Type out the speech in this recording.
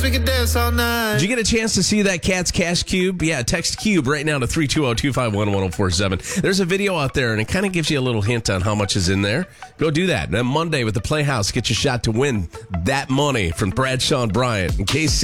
We can dance all night. Did you get a chance to see that Cat's Cash Cube? Yeah, text Cube right now to 320-251-1047. There's a video out there, and it kind of gives you a little hint on how much is in there. Go do that. And then Monday with the Playhouse, get your shot to win that money from Bradshaw and Bryant. In case